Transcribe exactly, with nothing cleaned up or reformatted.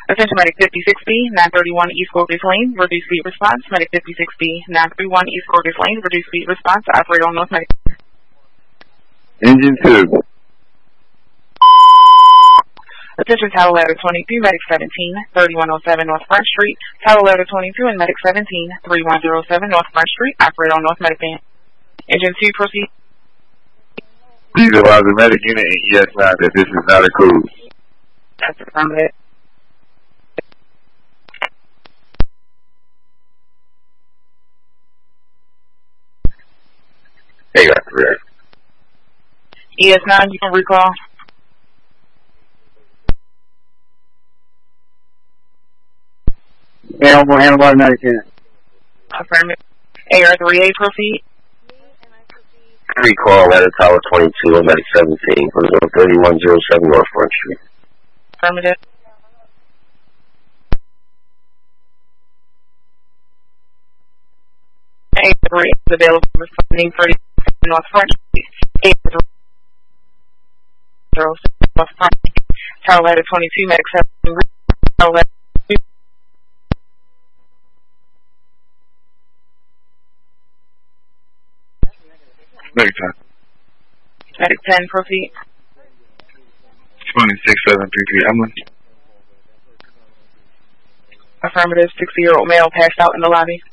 Attention Medic fifty-six B, nine thirty-one East Gorgas Lane, reduce speed response. Medic fifty-six B, nine thirty-one East Gorgas Lane, reduce speed response. Operator on North Medic. Engine two. Attention Tower Ladder twenty-two, Medic seventeen, thirty-one oh seven North Front Street. Tower Ladder twenty-two and Medic seventeen, thirty-one oh seven North Front Street. Operator on North Medic band. Engine two, proceed. Please advise the medic unit in E S nine that this is not a cruise. That's affirmative. Hey, got correct. E S nine, you can recall. Yeah, I'm going to handle by night ten. Affirmative. A R three A, proceed. Recall Ladder Tower twenty-two and Medic seventeen from thirty-one oh seven North Front Street. Affirmative. A R three is available for responding for North Front Street. A R three North Front Street. Tower Ladder twenty-two, Medic seventeen. Tower Ladder Medic time. Medic ten, proceed. twenty-six seven three three ambulance. Affirmative, sixty-year-old male passed out in the lobby.